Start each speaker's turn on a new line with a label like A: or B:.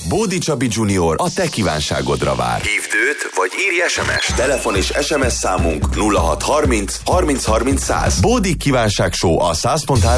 A: Bódi Csabi Junior a te kívánságodra vár. Hívd őt, vagy írj SMS-t. Telefon és SMS számunk 0630 30 30 100. Bódi kívánság show a 100.3